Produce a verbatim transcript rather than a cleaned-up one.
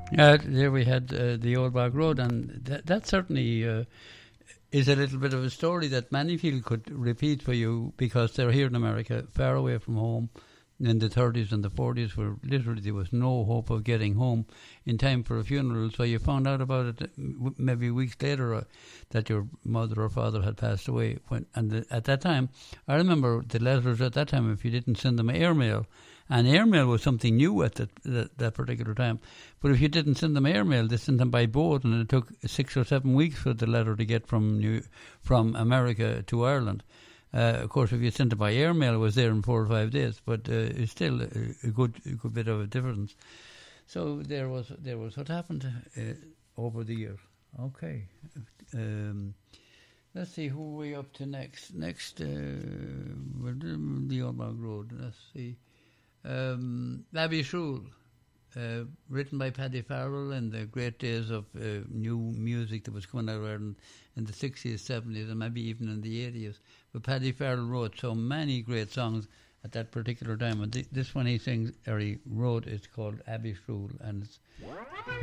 Uh, there we had uh, the Old Bog Road, and that, that certainly uh, is a little bit of a story that many people could repeat for you because they're here in America, far away from home, in the thirties and the forties, where literally there was no hope of getting home in time for a funeral. So you found out about it maybe weeks later uh, that your mother or father had passed away. When and the, at that time, I remember the letters at that time. If you didn't send them airmail, and airmail was something new at that, that that particular time. But if you didn't send them airmail, they sent them by boat, and it took six or seven weeks for the letter to get from New, from America to Ireland. Uh, of course, if you sent it by airmail, it was there in four or five days, but uh, it's still a, a good, a good bit of a difference. So there was, there was what happened uh, over the years. Okay, um, let's see who are we up to next. Next, uh, the Old Bog Road. Let's see, um, Abbey Shule, uh, written by Paddy Farrell in the great days of uh, new music that was coming out of Ireland in the sixties, seventies, and maybe even in the eighties. But Paddy Farrell wrote so many great songs at that particular time. And th- this one he sings, or he wrote, is called Abbey Shule, and it's